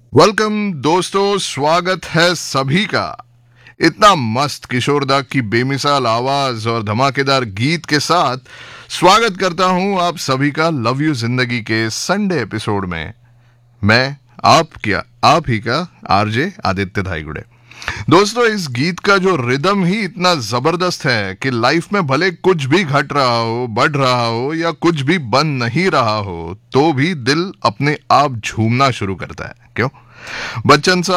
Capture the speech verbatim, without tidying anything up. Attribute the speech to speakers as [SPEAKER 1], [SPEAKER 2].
[SPEAKER 1] Welcome दोस्तों, स्वागत है सभी का। इतना मस्त किशोरदा की बेमिसाल आवाज और धमाकेदार गीत के साथ स्वागत करता हूं आप सभी का लव यू जिंदगी के संडे एपिसोड में। मैं आप क्या आप ही का आरजे आदित्य धाईगुड़े। दोस्तों, इस गीत का जो रिदम ही इतना जबरदस्त है कि लाइफ में भले कुछ भी घट रहा हो, बढ़ रहा हो या कुछ भी बन नहीं रहा हो, तो भी दिल अपने आप झूमना शुरू करता है। क्यों? बच्चन